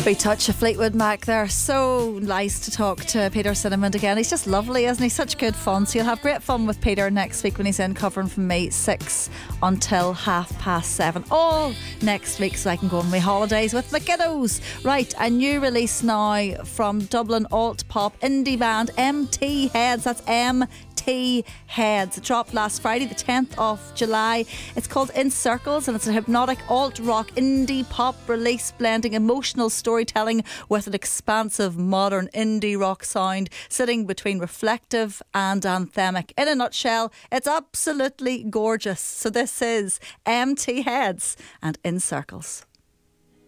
We touch a Fleetwood Mac there. So nice to talk to Peter Cinnamon again. He's just lovely, isn't he? Such good fun. So you'll have great fun with Peter next week when he's in covering from me 6 until 7:30. All next week, so I can go on my holidays with my kiddos. Right, a new release now from Dublin alt pop indie band MT Heads. That's MT Heads. It dropped last Friday, the 10th of July. It's called In Circles, and it's a hypnotic alt rock indie pop release blending emotional storytelling with an expansive modern indie rock sound, sitting between reflective and anthemic. In a nutshell, it's absolutely gorgeous. So this is MT Heads and In Circles.